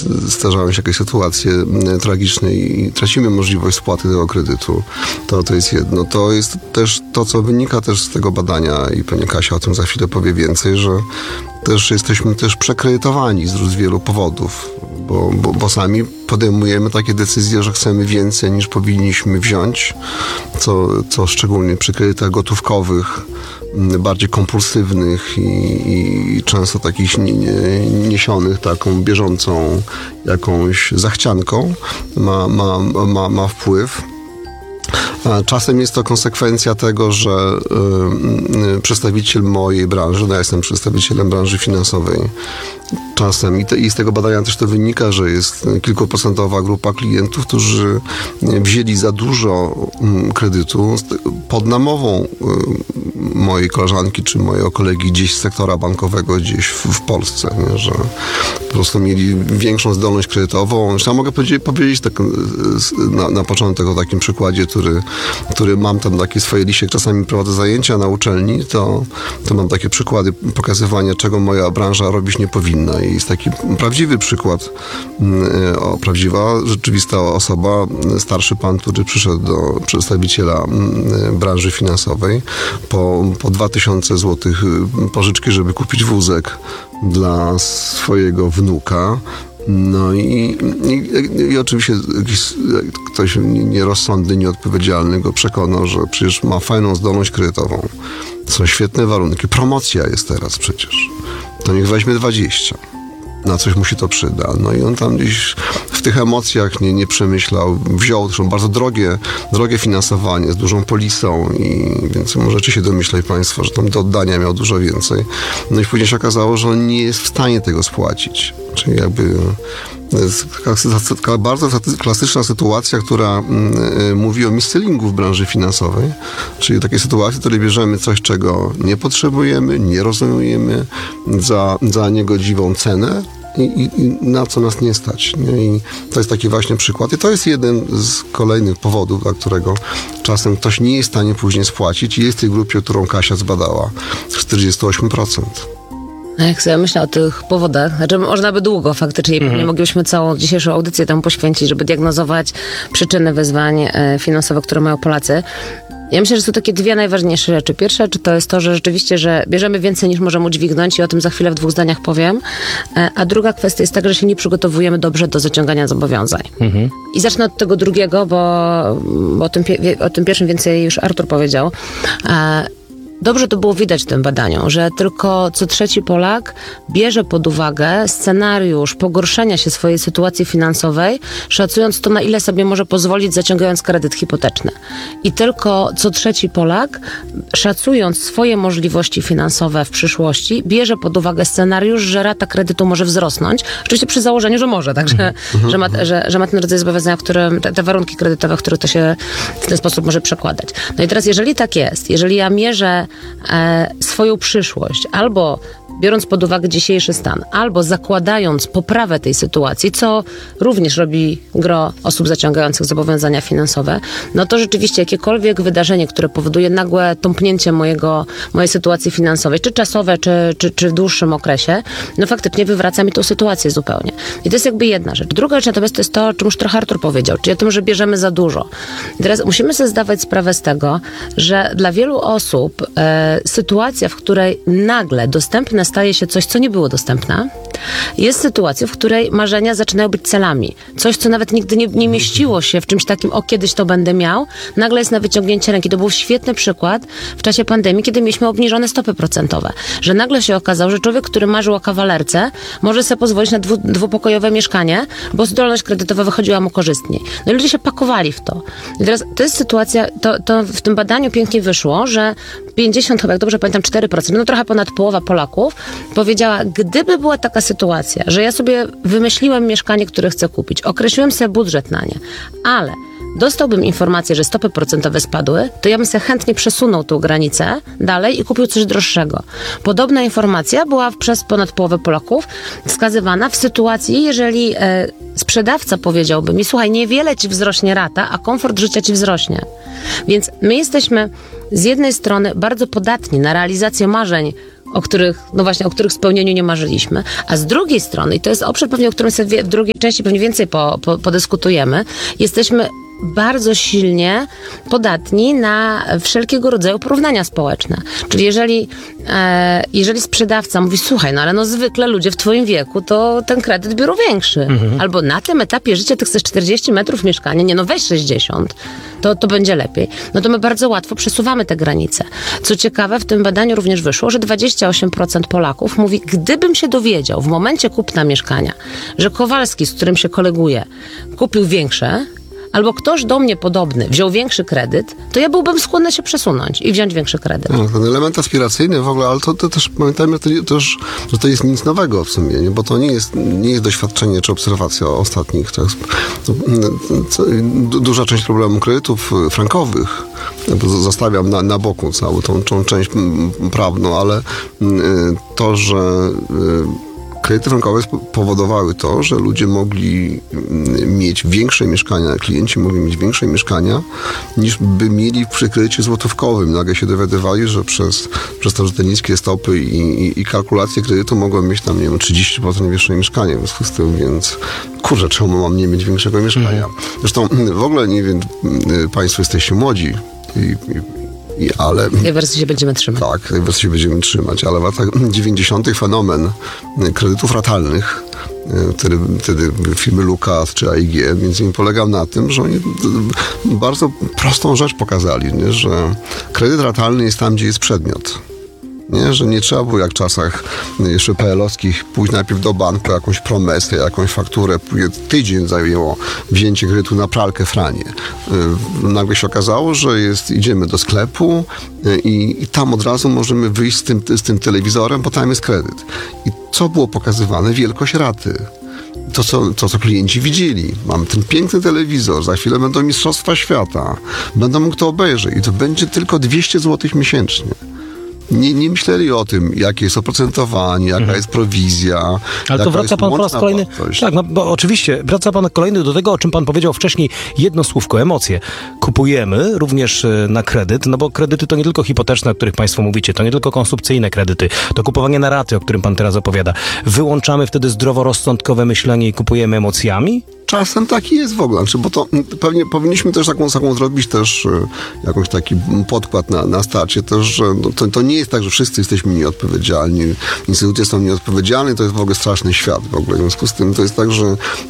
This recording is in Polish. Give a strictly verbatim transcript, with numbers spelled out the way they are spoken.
zdarzają się jakieś sytuacje tragiczne i tracimy możliwość spłaty tego kredytu, to to jest jedno. To jest też to, co wynika też z tego badania i pewnie Kasia o tym za chwilę powie więcej, że też jesteśmy też przekredytowani z, z wielu powodów, bo, bo, bo sami podejmujemy takie decyzje, że chcemy więcej niż powinniśmy wziąć, co, co szczególnie przy kredytach gotówkowych, bardziej kompulsywnych i, i często takich nie, nie, niesionych taką bieżącą jakąś zachcianką ma, ma, ma, ma wpływ. Czasem jest to konsekwencja tego, że y, przedstawiciel mojej branży, no ja jestem przedstawicielem branży finansowej, czasem i, te, i z tego badania też to wynika, że jest kilkuprocentowa grupa klientów, którzy wzięli za dużo y, kredytu pod namową y, mojej koleżanki czy mojego kolegi gdzieś z sektora bankowego, gdzieś w, w Polsce, nie? Że po prostu mieli większą zdolność kredytową. Ja mogę powiedzieć, powiedzieć tak, na, na początek o takim przykładzie, który, który mam tam takie swoje liście, czasami prowadzę zajęcia na uczelni, to, to mam takie przykłady pokazywania, czego moja branża robić nie powinna. I jest taki prawdziwy przykład, o, prawdziwa, rzeczywista osoba, starszy pan, który przyszedł do przedstawiciela branży finansowej po, po dwa tysiące złotych pożyczki, żeby kupić wózek dla swojego wnuka. No i, i, i oczywiście jakiś, ktoś nierozsądny, nieodpowiedzialny go przekonał, że przecież ma fajną zdolność kredytową. Są świetne warunki. Promocja jest teraz przecież. To niech weźmie dwadzieścia. Na coś mu się to przyda. No i on tam gdzieś w tych emocjach nie, nie przemyślał. Wziął zresztą bardzo drogie, drogie finansowanie z dużą polisą i więc możecie się domyślać państwo, że tam do oddania miał dużo więcej. No i później się okazało, że on nie jest w stanie tego spłacić. Czyli jakby jest taka bardzo klasyczna sytuacja, która y, mówi o missellingu w branży finansowej, czyli takiej sytuacji, w której bierzemy coś, czego nie potrzebujemy, nie rozumiemy, za, za niegodziwą cenę i, i, i na co nas nie stać. Nie? I to jest taki właśnie przykład. I to jest jeden z kolejnych powodów, dla którego czasem ktoś nie jest w stanie później spłacić i jest w tej grupie, którą Kasia zbadała, czterdzieści osiem procent. Jak sobie myślę o tych powodach, znaczy można by długo faktycznie, mm. nie moglibyśmy całą dzisiejszą audycję temu poświęcić, żeby diagnozować przyczyny wyzwań e, finansowych, które mają Polacy. Ja myślę, że są takie dwie najważniejsze rzeczy. Pierwsza rzecz to jest to, że rzeczywiście, że bierzemy więcej niż możemy udźwignąć i o tym za chwilę w dwóch zdaniach powiem. E, a druga kwestia jest taka, że się nie przygotowujemy dobrze do zaciągania zobowiązań. Mm-hmm. I zacznę od tego drugiego, bo, bo o, tym, o tym pierwszym więcej już Artur powiedział. E, Dobrze to było widać w tym badaniu, że tylko co trzeci Polak bierze pod uwagę scenariusz pogorszenia się swojej sytuacji finansowej, szacując to, na ile sobie może pozwolić, zaciągając kredyt hipoteczny. I tylko co trzeci Polak, szacując swoje możliwości finansowe w przyszłości, bierze pod uwagę scenariusz, że rata kredytu może wzrosnąć. Oczywiście przy założeniu, że może, także, że, ma, że, że ma ten rodzaj zobowiązania, w którym, te, te warunki kredytowe, w których to się w ten sposób może przekładać. No i teraz, jeżeli tak jest, jeżeli ja mierzę e, swoją przyszłość, albo biorąc pod uwagę dzisiejszy stan, albo zakładając poprawę tej sytuacji, co również robi gro osób zaciągających zobowiązania finansowe, no to rzeczywiście jakiekolwiek wydarzenie, które powoduje nagłe tąpnięcie mojego, mojej sytuacji finansowej, czy czasowe, czy, czy, czy w dłuższym okresie, no faktycznie wywraca mi tą sytuację zupełnie. I to jest jakby jedna rzecz. Druga rzecz natomiast to jest to, o czym już trochę Artur powiedział, czyli o tym, że bierzemy za dużo. I teraz musimy sobie zdawać sprawę z tego, że dla wielu osób e, sytuacja, w której nagle dostępne staje się coś, co nie było dostępne, jest sytuacją, w której marzenia zaczynają być celami. Coś, co nawet nigdy nie, nie mieściło się w czymś takim, o kiedyś to będę miał, nagle jest na wyciągnięcie ręki. To był świetny przykład w czasie pandemii, kiedy mieliśmy obniżone stopy procentowe. Że nagle się okazało, że człowiek, który marzył o kawalerce, może sobie pozwolić na dwu, dwupokojowe mieszkanie, bo zdolność kredytowa wychodziła mu korzystniej. No i ludzie się pakowali w to. I teraz to jest sytuacja, to, to w tym badaniu pięknie wyszło, że pięćdziesiąt, chyba jak dobrze pamiętam, cztery procent, no trochę ponad połowa Polaków powiedziała, gdyby była taka sytuacja, że ja sobie wymyśliłem mieszkanie, które chcę kupić, określiłem sobie budżet na nie, ale dostałbym informację, że stopy procentowe spadły, to ja bym sobie chętnie przesunął tą granicę dalej i kupił coś droższego. Podobna informacja była przez ponad połowę Polaków wskazywana w sytuacji, jeżeli e, sprzedawca powiedziałby mi, słuchaj, niewiele ci wzrośnie rata, a komfort życia ci wzrośnie. Więc my jesteśmy z jednej strony bardzo podatni na realizację marzeń, o których, no właśnie, o których spełnieniu nie marzyliśmy, a z drugiej strony, i to jest obszar pewnie, o którym sobie w drugiej części pewnie więcej po, po, podyskutujemy, jesteśmy bardzo silnie podatni na wszelkiego rodzaju porównania społeczne. Czyli jeżeli, e, jeżeli sprzedawca mówi, słuchaj, no ale no zwykle ludzie w twoim wieku to ten kredyt biorą większy. Mhm. Albo na tym etapie życia ty chcesz czterdzieści metrów mieszkania, nie no weź sześćdziesiąt, to, to będzie lepiej. No to my bardzo łatwo przesuwamy te granice. Co ciekawe, w tym badaniu również wyszło, że dwadzieścia osiem procent Polaków mówi, gdybym się dowiedział w momencie kupna mieszkania, że Kowalski, z którym się koleguje, kupił większe, albo ktoś do mnie podobny wziął większy kredyt, to ja byłbym skłonny się przesunąć i wziąć większy kredyt. No, ten element aspiracyjny w ogóle, ale to, to też pamiętajmy to, też, że to jest nic nowego w sumie, nie? Bo to nie jest, nie jest doświadczenie czy obserwacja ostatnich. To jest, to, to, duża część problemu kredytów frankowych, zostawiam na, na boku całą tą, tą część prawną, ale to, że kredyty frankowe powodowały to, że ludzie mogli mieć większe mieszkania, klienci mogli mieć większe mieszkania, niż by mieli przy kredycie złotówkowym. Nagle się dowiadywali, że przez, przez to, że te niskie stopy i, i, i kalkulacje kredytu mogą mieć tam, nie wiem, trzydzieści procent większe mieszkanie w związku z tym, więc kurczę, czemu mam nie mieć większego mieszkania? Zresztą w ogóle, nie wiem, państwo jesteście młodzi i, i I, ale, tej wersji się będziemy trzymać. Tak, tej wersji się będziemy trzymać, ale w latach dziewięćdziesiątych fenomen kredytów ratalnych, wtedy, wtedy firmy Lukas czy A I G, między innymi polegał na tym, że oni bardzo prostą rzecz pokazali, nie? Że kredyt ratalny jest tam, gdzie jest przedmiot. Nie? Że nie trzeba było jak w czasach jeszcze P L owskich pójść najpierw do banku, jakąś promesę, jakąś fakturę. Tydzień zajęło wzięcie kredytu na pralkę Franie. Nagle się okazało, że jest, idziemy do sklepu i, i tam od razu możemy wyjść z tym, z tym telewizorem, bo tam jest kredyt. I co było pokazywane? Wielkość raty. To co, to, co klienci widzieli. Mamy ten piękny telewizor, za chwilę będą Mistrzostwa Świata. Będą mógł to obejrzeć i to będzie tylko dwieście złotych miesięcznie. Nie, nie myśleli o tym, jakie jest oprocentowanie, jaka mhm. jest prowizja. Ale to wraca pan po raz kolejny. Wartość. Tak, no bo oczywiście wraca pan kolejny do tego, o czym pan powiedział wcześniej, jedno słówko, emocje. Kupujemy również na kredyt, no bo kredyty to nie tylko hipoteczne, o których państwo mówicie, to nie tylko konsumpcyjne kredyty, to kupowanie na raty, o którym pan teraz opowiada. Wyłączamy wtedy zdroworozsądkowe myślenie i kupujemy emocjami? Czasem taki jest w ogóle, znaczy, bo to pewnie powinniśmy też taką, taką zrobić też jakąś taki podkład na, na starcie też, że no, to, to nie jest tak, że wszyscy jesteśmy nieodpowiedzialni, instytucje są nieodpowiedzialne, to jest w ogóle straszny świat w ogóle, w związku z tym to jest tak, że